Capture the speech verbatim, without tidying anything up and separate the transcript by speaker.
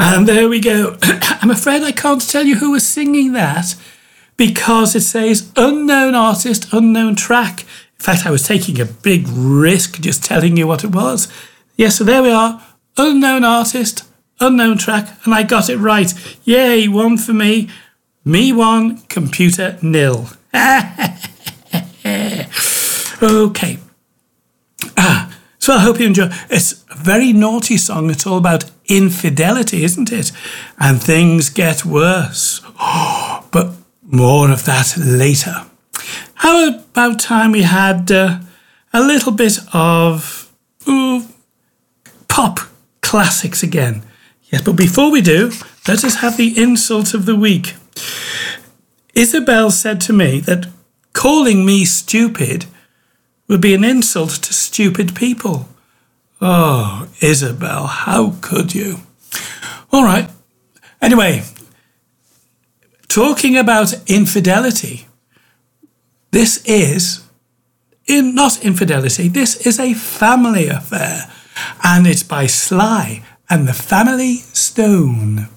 Speaker 1: And there we go. I'm afraid I can't tell you who was singing that because it says unknown artist, unknown track. In fact, I was taking a big risk just telling you what it was. Yes, so there we are. Unknown artist, unknown track, and I got it right. Yay, one for me. Me one, computer nil. Okay. Ah, so I hope you enjoy. It's a very naughty song. It's all about infidelity, isn't it? And things get worse. But more of that later. How about time we had uh, a little bit of ooh, pop classics again? Yes, but before we do, let us have the insult of the week. Isabel said to me that calling me stupid would be an insult to stupid people. Oh, Isabel, how could you? All right. Anyway, talking about infidelity, this is in not infidelity. This is a family affair, and it's by Sly and the Family Stone.